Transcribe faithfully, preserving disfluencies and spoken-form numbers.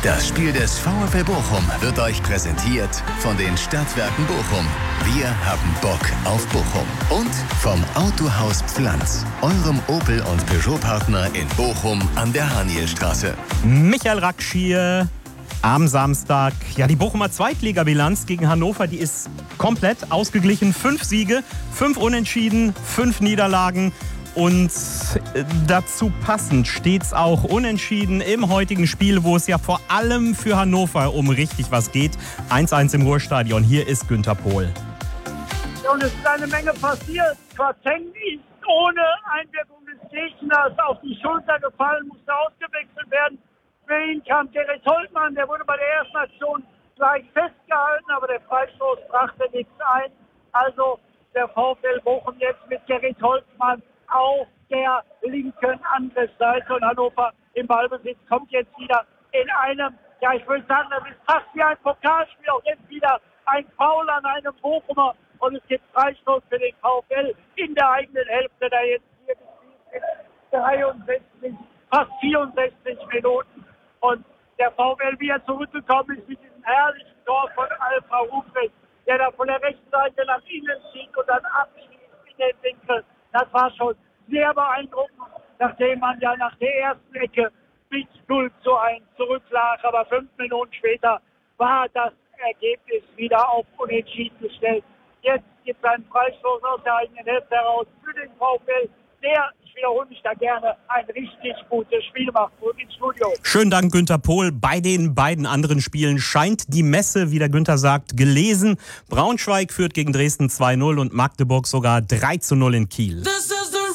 Das Spiel des VfL Bochum wird euch präsentiert von den Stadtwerken Bochum. Wir haben Bock auf Bochum. Und vom Autohaus Pflanz, eurem Opel- und Peugeot-Partner in Bochum an der Hanielstraße. Michael Raksch hier am Samstag. Ja, die Bochumer Zweitligabilanz gegen Hannover, die ist komplett ausgeglichen. Fünf Siege, fünf Unentschieden, fünf Niederlagen. Und dazu passend steht's auch unentschieden im heutigen Spiel, wo es ja vor allem für Hannover um richtig was geht. eins eins im Ruhrstadion. Hier ist Günther Pohl. Und es ist eine Menge passiert. Quateng ist ohne Einwirkung des Gegners auf die Schulter gefallen, musste ausgewechselt werden. Für ihn kam Gerrit Holtmann, der wurde bei der ersten Aktion gleich festgehalten, aber der Freistoß brachte nichts ein. Also der VfL Bochum jetzt mit Gerrit Holtmann auf der linken Angriffsseite und Hannover im Ballbesitz kommt jetzt wieder in einem, ja ich würde sagen, das ist fast wie ein Pokalspiel, auch jetzt wieder ein Foul an einem Bochumer und es gibt Freistoß für den VfL in der eigenen Hälfte, da jetzt hier gespielt wird, dreiundsechzig, fast vierundsechzig Minuten und der VfL wieder zurückgekommen ist mit diesem herrlichen Tor von Alpha Rufus, der da von der rechten Seite nach innen zieht und dann abschließt in den Winkel. Das war schon sehr beeindruckend, nachdem man ja nach der ersten Ecke mit null zu eins zurücklag. Aber fünf Minuten später war das Ergebnis wieder auf Unentschieden gestellt. Jetzt gibt es einen Freistoß aus der eigenen Hälfte heraus für den VfL, der, ich wiederhole mich da gerne, ein richtig gutes Spiel macht. Zurück ins Studio. Schönen Dank, Günther Pohl. Bei den beiden anderen Spielen scheint die Messe, wie der Günther sagt, gelesen. Braunschweig führt gegen Dresden zwei null und Magdeburg sogar drei zu null in Kiel.